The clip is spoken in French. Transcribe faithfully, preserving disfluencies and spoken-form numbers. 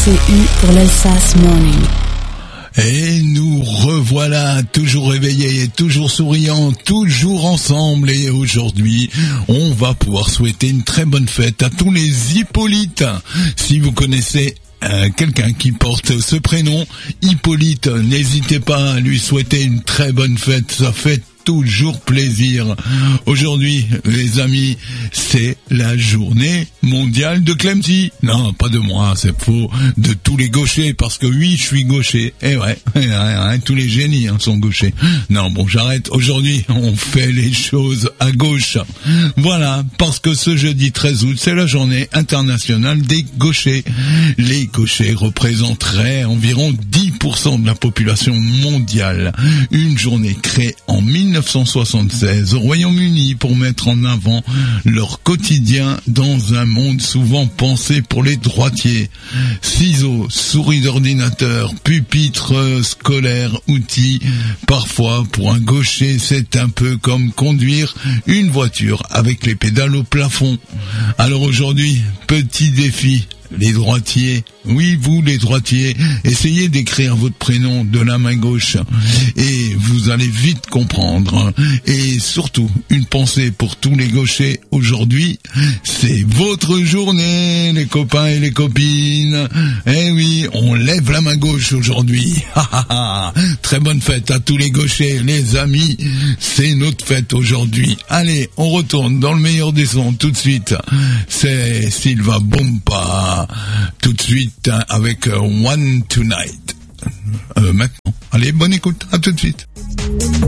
C U pour l'Alsace Morning. Et nous revoilà, toujours réveillés, toujours souriants, toujours ensemble. Et aujourd'hui, on va pouvoir souhaiter une très bonne fête à tous les Hippolytes. Si vous connaissez euh, quelqu'un qui porte ce prénom, Hippolyte, n'hésitez pas à lui souhaiter une très bonne fête. Ça fait toujours plaisir. Aujourd'hui, les amis, c'est la journée mondiale de Clemty. Non, pas de moi, c'est faux. De tous les gauchers, parce que oui, je suis gaucher. Et ouais, ouais, ouais, tous les génies hein, sont gauchers. Non, bon, j'arrête. Aujourd'hui, on fait les choses à gauche. Voilà, parce que ce jeudi treize août, c'est la journée internationale des gauchers. Les gauchers représenteraient environ dix pour cent de la population mondiale. Une journée créée en mille neuf cent soixante-seize au Royaume-Uni pour mettre en avant leur quotidien dans un monde souvent pensé pour les droitiers. Ciseaux, souris d'ordinateur, pupitre scolaire, outils. Parfois, pour un gaucher, c'est un peu comme conduire une voiture avec les pédales au plafond. Alors aujourd'hui, petit défi. Les droitiers, oui vous les droitiers, essayez d'écrire votre prénom de la main gauche et vous allez vite comprendre. Et surtout, une pensée pour tous les gauchers aujourd'hui, c'est votre journée les copains et les copines. Eh oui, on lève la main gauche aujourd'hui. Très bonne fête à tous les gauchers, les amis, c'est notre fête aujourd'hui. Allez, on retourne dans le meilleur des sons tout de suite. C'est Sylva Bompa. Tout de suite avec One Tonight. Euh, maintenant. Allez, bonne écoute. À tout de suite.